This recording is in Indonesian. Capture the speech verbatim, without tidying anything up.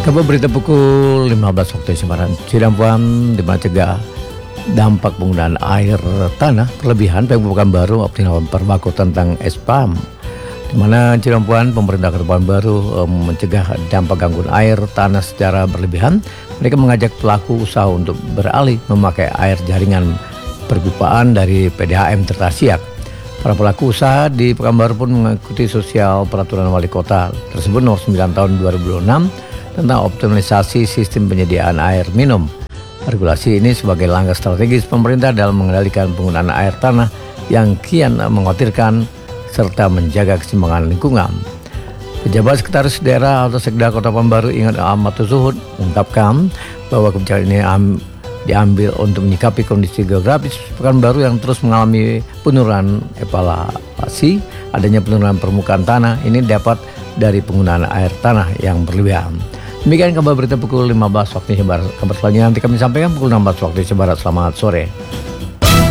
Kabar berita pukul lima belas waktu Indonesia Barat. Cirampuan di mana cegah dampak penggunaan air tanah berlebihan Pemkot Pekanbaru optimal perbaku tentang spam. Di mana Cirampuan pemerintah Kabupaten Baru um, mencegah dampak gangguan air tanah secara berlebihan. Mereka mengajak pelaku usaha untuk beralih memakai air jaringan perpipaan dari P D H M Tirtasiap. Para pelaku usaha di Pekanbaru pun mengikuti sosial peraturan wali kota tersebut nomor sembilan tahun dua ribu enam tentang optimalisasi sistem penyediaan air minum. Regulasi ini sebagai langkah strategis pemerintah dalam mengendalikan penggunaan air tanah yang kian mengkhawatirkan serta menjaga keseimbangan lingkungan. Pejabat Sekretaris Daerah atau Sekda Kota Pekanbaru Ingat Ahmad Zuhud mengungkapkan bahwa kebijakan ini diambil untuk menyikapi kondisi geografis Pekanbaru yang terus mengalami penurunan elevasi. Adanya penurunan permukaan tanah ini dapat dari penggunaan air tanah yang berlebihan. Demikian kabar berita pukul lima belas waktu Indonesia Barat. Kabar selanjutnya nanti kami sampaikan pukul enam belas waktu Indonesia Barat. Selamat sore.